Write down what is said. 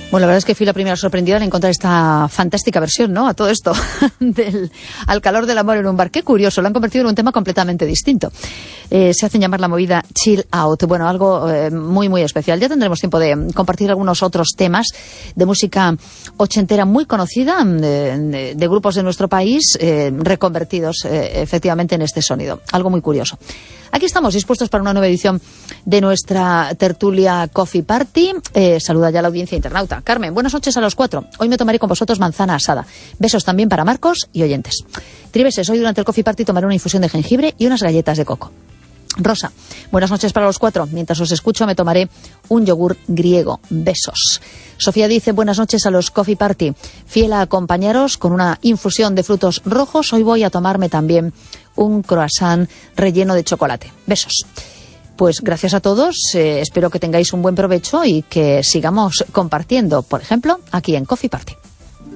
Bueno, la verdad es que fui la primera sorprendida en encontrar esta fantástica versión, ¿no?, a todo esto, al calor del amor en un bar. Qué curioso, lo han convertido en un tema completamente distinto. Se hacen llamar la movida chill out. Bueno, algo muy, muy especial. Ya tendremos tiempo de compartir algunos otros temas de música ochentera muy conocida, de grupos de nuestro país, reconvertidos efectivamente en este sonido. Algo muy curioso. Aquí estamos dispuestos para una nueva edición de nuestra tertulia Coffee Party. Saluda ya a la audiencia internauta. Carmen, buenas noches a los 4. Hoy me tomaré con vosotros manzana asada. Besos también para Marcos y oyentes. Tribeses, hoy durante el Coffee Party tomaré una infusión de jengibre y unas galletas de coco. Rosa, buenas noches para los 4. Mientras os escucho me tomaré un yogur griego. Besos. Sofía dice, buenas noches a los Coffee Party. Fiel a acompañaros con una infusión de frutos rojos, hoy voy a tomarme también un croissant relleno de chocolate. Besos. Pues gracias a todos, espero que tengáis un buen provecho y que sigamos compartiendo, por ejemplo, aquí en Coffee Party.